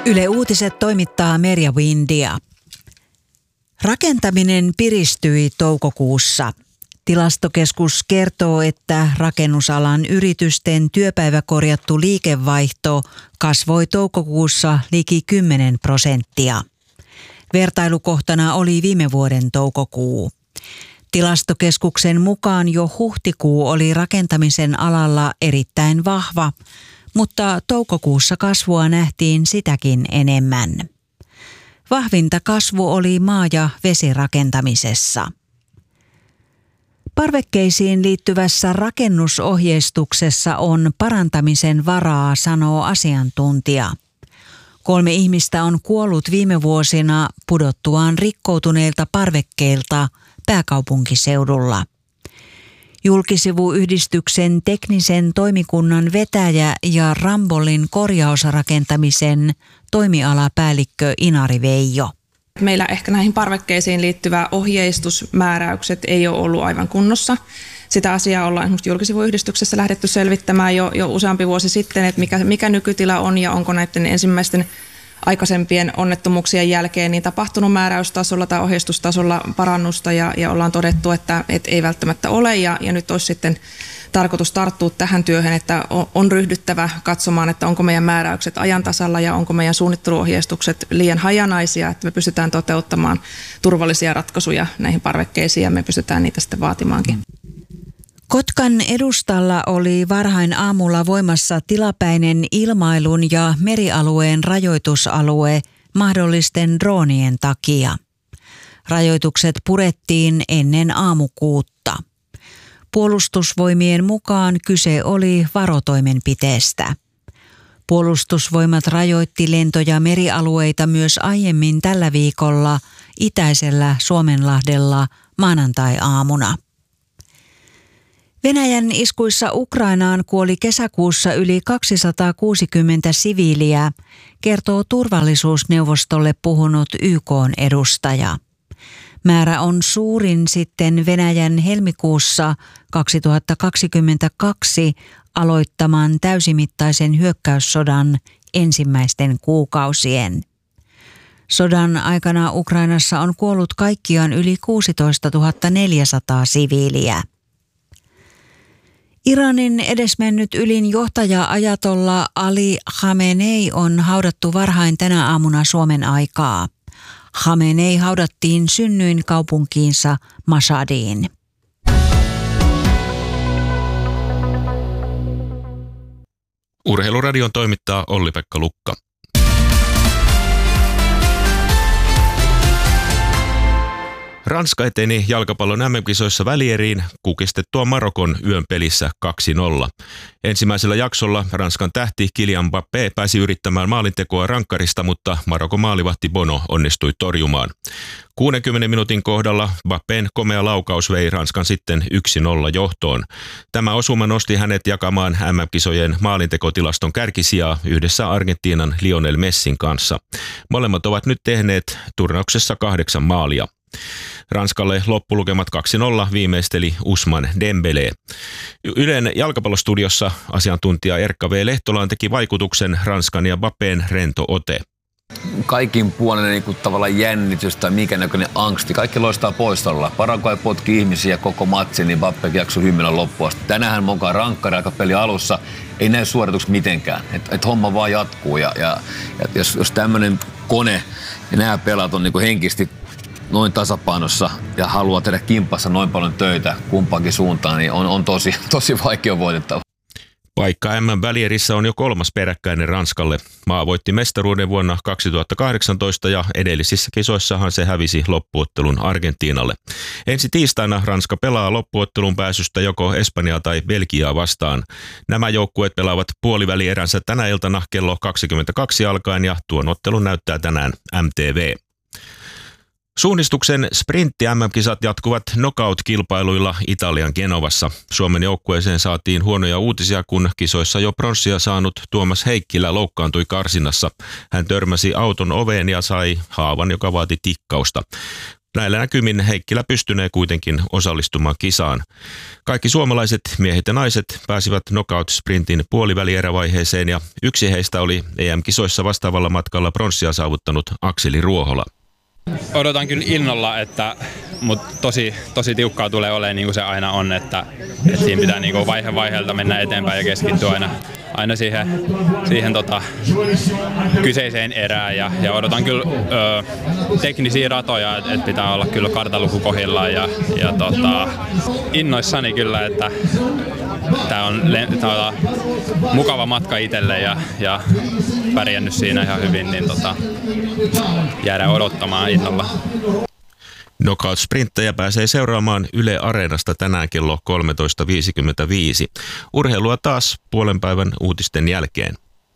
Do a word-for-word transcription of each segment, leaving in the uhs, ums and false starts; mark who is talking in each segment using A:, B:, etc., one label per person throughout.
A: Yle Uutiset toimittaa Merja Windia. Rakentaminen piristyi toukokuussa. Tilastokeskus kertoo, että rakennusalan yritysten työpäiväkorjattu liikevaihto kasvoi toukokuussa liki kymmenen prosenttia. Vertailukohtana oli viime vuoden toukokuu. Tilastokeskuksen mukaan jo huhtikuu oli rakentamisen alalla erittäin vahva, mutta toukokuussa kasvua nähtiin sitäkin enemmän. Vahvinta kasvu oli maa- ja vesirakentamisessa. Parvekkeisiin liittyvässä rakennusohjeistuksessa on parantamisen varaa, sanoo asiantuntija. Kolme ihmistä on kuollut viime vuosina pudottuaan rikkoutuneilta parvekkeilta pääkaupunkiseudulla. Julkisivuyhdistyksen teknisen toimikunnan vetäjä ja Rambollin korjausrakentamisen toimialapäällikkö Inari Veijo.
B: Meillä ehkä näihin parvekkeisiin liittyvä ohjeistusmääräykset ei ole ollut aivan kunnossa. Sitä asiaa ollaan esimerkiksi julkisivuyhdistyksessä lähdetty selvittämään jo, jo useampi vuosi sitten, että mikä, mikä nykytila on ja onko näiden ensimmäisten aikaisempien onnettomuuksien jälkeen niin tapahtunut määräystasolla tai ohjeistustasolla parannusta ja, ja ollaan todettu, että et ei välttämättä ole ja, ja nyt olisi sitten tarkoitus tarttua tähän työhön, että on, on ryhdyttävä katsomaan, että onko meidän määräykset ajan tasalla ja onko meidän suunnitteluohjeistukset liian hajanaisia, että me pystytään toteuttamaan turvallisia ratkaisuja näihin parvekkeisiin ja me pystytään niitä sitten vaatimaankin.
A: Kotkan edustalla oli varhain aamulla voimassa tilapäinen ilmailun ja merialueen rajoitusalue mahdollisten droonien takia. Rajoitukset purettiin ennen aamukuutta. Puolustusvoimien mukaan kyse oli varotoimenpiteestä. Puolustusvoimat rajoitti lento- ja merialueita myös aiemmin tällä viikolla itäisellä Suomenlahdella maanantai-aamuna. Venäjän iskuissa Ukrainaan kuoli kesäkuussa yli kaksisataakuusikymmentä siviiliä, kertoo turvallisuusneuvostolle puhunut Y K:n edustaja. Määrä on suurin sitten Venäjän helmikuussa kaksituhattakaksikymmentäkaksi aloittaman täysimittaisen hyökkäyssodan ensimmäisten kuukausien. Sodan aikana Ukrainassa on kuollut kaikkiaan yli kuusitoistatuhatta neljäsataa siviiliä. Iranin edesmennyt ylin johtaja ajatolla Ali Khamenei on haudattu varhain tänä aamuna Suomen aikaa. Khamenei haudattiin synnyinkaupunkiinsa Mashhadiin.
C: Urheiluradion toimittaa Olli-Pekka Lukka. Ranska eteni jalkapallon M M-kisoissa välieriin kukistettua Marokon yön pelissä kaksi nolla. Ensimmäisellä jaksolla Ranskan tähti Kylian Mbappé pääsi yrittämään maalintekoa rankkarista, mutta Marokon maalivahti Bono onnistui torjumaan. kuudenkymmenen minuutin kohdalla Mbappén komea laukaus vei Ranskan sitten yksi nolla johtoon. Tämä osuma nosti hänet jakamaan M M-kisojen maalintekotilaston kärkisijaa yhdessä Argentiinan Lionel Messin kanssa. Molemmat ovat nyt tehneet turnauksessa kahdeksan maalia. Ranskalle loppulukemat kaksi nolla viimeisteli Ousmane Dembélé. Ylen jalkapallostudiossa asiantuntija Erkka V. Lehtolaan teki vaikutuksen Ranskan ja Mbappén rento ote.
D: Kaikin puolinen niin tavallaan jännitys tai mikä näköinen angsti. Kaikki loistaa poistolla. Paraguay potki ihmisiä koko matsin, niin Mbappé jaksoi hymyillä loppuun asti. Tänään mokaa rankkari aika peli alussa. Ei näy suoritukset mitenkään. Et, et homma vaan jatkuu. Ja, ja, ja jos, jos tämmöinen kone ja nämä pelaat on niin henkisesti noin tasapainossa ja haluaa tehdä kimppassa noin paljon töitä kumpaankin suuntaan, niin on, on tosi, tosi vaikea voitettava.
C: Paikka M M-välierissä on jo kolmas peräkkäinen Ranskalle. Maa voitti mestaruuden vuonna kaksituhattakahdeksantoista ja edellisissä kisoissahan se hävisi loppuottelun Argentiinalle. Ensi tiistaina Ranska pelaa loppuottelun pääsystä joko Espanjaa tai Belgiaa vastaan. Nämä joukkueet pelaavat puolivälieränsä tänä iltana kello kaksikymmentäkaksi alkaen ja tuon ottelun näyttää tänään M T V. Suunnistuksen sprintti-M M-kisat jatkuvat knockout-kilpailuilla Italian Genovassa. Suomen joukkueeseen saatiin huonoja uutisia, kun kisoissa jo pronssia saanut Tuomas Heikkilä loukkaantui karsinnassa. Hän törmäsi auton oveen ja sai haavan, joka vaati tikkausta. Näillä näkymin Heikkilä pystynee kuitenkin osallistumaan kisaan. Kaikki suomalaiset miehet ja naiset pääsivät knockout-sprintin puolivälierävaiheeseen ja yksi heistä oli E M-kisoissa vastaavalla matkalla pronssia saavuttanut Akseli Ruohola.
E: Odotan kyllä innolla, että, mutta tosi, tosi tiukkaa tulee olemaan niin kuin se aina on, että, että siinä pitää niin kuin vaihe vaiheelta mennä eteenpäin ja keskittyä aina, aina siihen, siihen tota, kyseiseen erään. Ja, ja odotan kyllä ö, teknisiä ratoja, että et pitää olla kyllä kartaluku kohdillaan ja, ja tota, innoissani kyllä, että tämä on, tää on mukava matka itselle ja, ja pärjännyt siinä ihan hyvin, niin tota, jäädään odottamaan innolla.
C: Knockout-sprinttejä pääsee seuraamaan Yle Areenasta tänään kello kolmetoista viisikymmentäviisi. Urheilua taas puolen päivän uutisten jälkeen.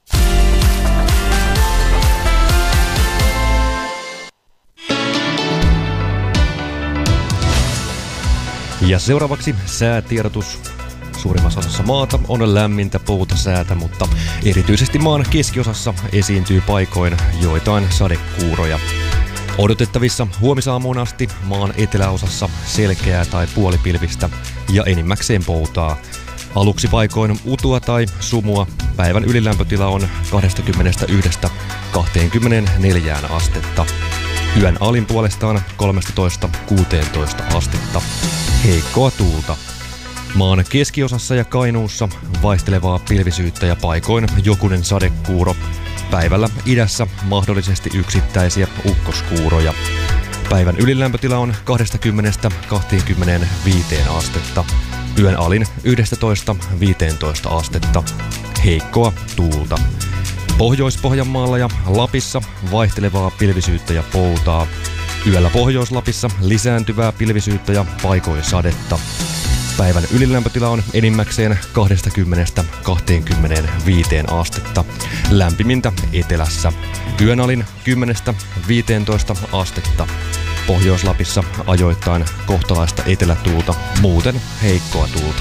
F: Ja seuraavaksi säätiedotus. Suurimmassa osassa maata on lämmintä poutasäätä, mutta erityisesti maan keskiosassa esiintyy paikoin joitain sadekuuroja. Odotettavissa huomisaamuun asti maan eteläosassa selkeää tai puolipilvistä ja enimmäkseen poutaa. Aluksi paikoin utua tai sumua. Päivän ylilämpötila on kaksikymmentäyksi kaksikymmentäneljä astetta. Yön alin puolestaan kolmetoista kuusitoista astetta. Heikkoa tuulta. Maan keskiosassa ja Kainuussa vaihtelevaa pilvisyyttä ja paikoin jokunen sadekuuro. Päivällä idässä mahdollisesti yksittäisiä ukkoskuuroja. Päivän ylilämpötila on kaksikymmentä kaksikymmentäviisi astetta. Yön alin yksitoista viisitoista astetta. Heikkoa tuulta. Pohjois-Pohjanmaalla ja Lapissa vaihtelevaa pilvisyyttä ja poutaa. Yöllä Pohjois-Lapissa lisääntyvää pilvisyyttä ja paikoin sadetta. Päivän ylilämpötila on enimmäkseen kaksikymmentä kaksikymmentäviisi astetta. Lämpimintä etelässä. Yön alin kymmenen viisitoista astetta. Pohjois-Lapissa ajoittain kohtalaista etelätuulta, muuten heikkoa tuulta.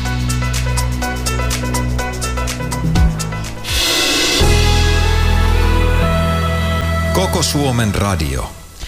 G: Koko Suomen radio.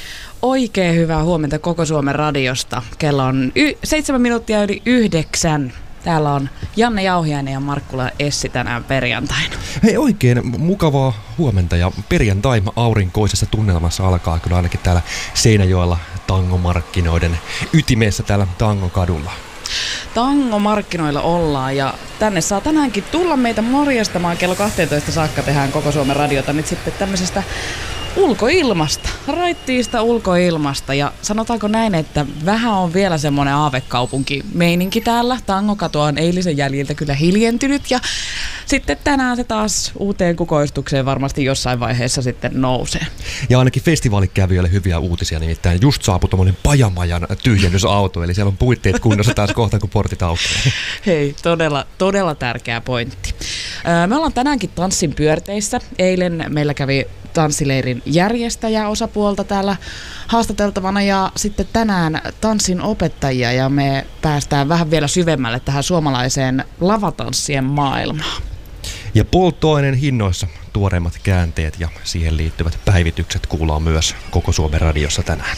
H: Oikein hyvää huomenta Koko Suomen radiosta. Kello on y- seitsemän minuuttia yli yhdeksän. Täällä on Janne Jauhiainen ja Markkula Essi tänään perjantaina.
F: Hei, oikein mukavaa huomenta ja perjantai aurinkoisessa tunnelmassa alkaa kyllä ainakin täällä Seinäjoella tangomarkkinoiden ytimessä täällä Tangokadulla.
H: Tangomarkkinoilla ollaan ja tänne saa tänäänkin tulla meitä morjastamaan. Kello kaksitoista saakka tehdään Koko Suomen radiota nyt sitten tämmöisestä ulkoilmasta, raittiista ulkoilmasta ja sanotaanko näin, että vähän on vielä semmoinen aavekaupunki-meininki täällä. Tangokatu on eilisen jäljiltä kyllä hiljentynyt ja sitten tänään se taas uuteen kukoistukseen varmasti jossain vaiheessa sitten nousee.
F: Ja ainakin festivaalikävijöille hyviä uutisia, nimittäin just saapui tommonen Pajamajan tyhjennysauto, eli siellä on puitteet kunnossa taas kohta kun portit aukeaa.
H: Hei, todella, todella tärkeä pointti. Me ollaan tänäänkin tanssin pyörteissä. Eilen meillä kävi tanssileirin järjestäjä osapuolta täällä haastateltavana ja sitten tänään tanssin opettajia ja me päästään vähän vielä syvemmälle tähän suomalaiseen lavatanssien maailmaan.
F: Ja polttoaineen hinnoissa tuoreimmat käänteet ja siihen liittyvät päivitykset kuullaan myös Koko Suomen radiossa tänään.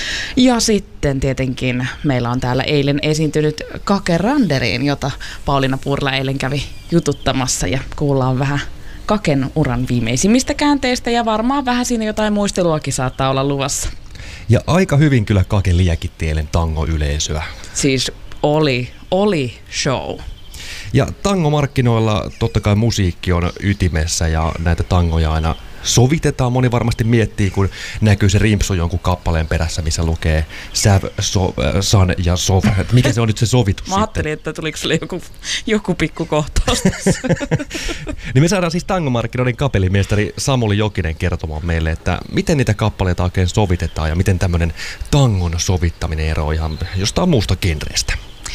H: Ja sitten tietenkin meillä on täällä eilen esiintynyt Kake Randeriin, jota Pauliina Puurila eilen kävi jututtamassa ja kuullaan vähän Kaken uran viimeisimmistä käänteistä ja varmaan vähän siinä jotain muisteluakin saattaa olla luvassa.
F: Ja aika hyvin kyllä Kake liekitti eilen tango-yleisöä.
H: Siis oli, oli show.
F: Ja tangomarkkinoilla totta kai musiikki on ytimessä ja näitä tangoja aina sovitetaan. Moni varmasti miettii, kun näkyy se rimpsu jonkun kappaleen perässä, missä lukee säv, so, san ja sov. Mikä se on nyt se sovitus?
H: Mä ajattelin, että tuliko sulle joku, joku pikku kohtaus tässä.
F: Niin me saadaan siis tangomarkkinoiden kapellimestari Samuli Jokinen kertomaan meille, että miten niitä kappaleita oikein sovitetaan ja miten tämmöinen tangon sovittaminen eroaa ihan jostain muusta genrestä.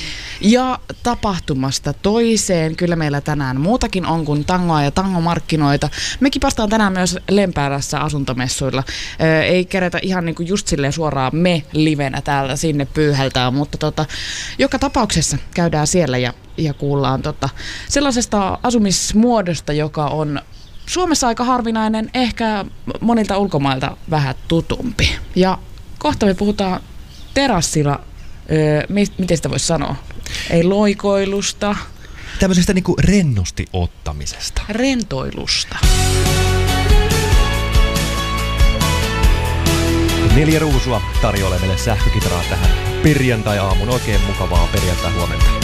H: Ja tapahtumasta toiseen. Kyllä meillä tänään muutakin on kuin tangoa ja tangomarkkinoita. Me kipastaan tänään myös Lempäärässä asuntomessuilla. Ö, ei kerätä ihan niin kuin just silleen suoraan me livenä täällä sinne pyyhältää, mutta tota, joka tapauksessa käydään siellä ja, ja kuullaan tota, sellaisesta asumismuodosta, joka on Suomessa aika harvinainen, ehkä monilta ulkomailta vähän tutumpi. Ja kohta me puhutaan terassilla, öö, mi- miten sitä voisi sanoa, ei loikoilusta.
F: Tämmöisestä niinku rennosti ottamisesta.
H: Rentoilusta.
F: Neljä Ruusua tarjoilee meille sähkökitaraa tähän perjantai-aamun. Oikein mukavaa perjantai-huomenta.